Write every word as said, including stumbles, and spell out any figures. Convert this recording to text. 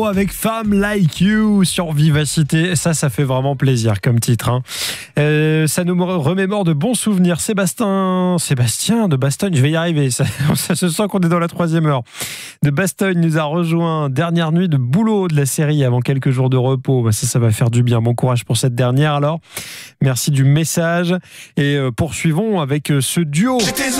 Avec Femme Like You sur Vivacité, ça, ça fait vraiment plaisir comme titre. Hein. Euh, ça nous remémore de bons souvenirs. Sébastien, Sébastien de Bastogne, je vais y arriver. Ça, ça se sent qu'on est dans la troisième heure. De Bastogne nous a rejoint. Dernière nuit de boulot de la série avant quelques jours de repos. Ça, ça va faire du bien. Bon courage pour cette dernière. Alors, merci du message et poursuivons avec ce duo.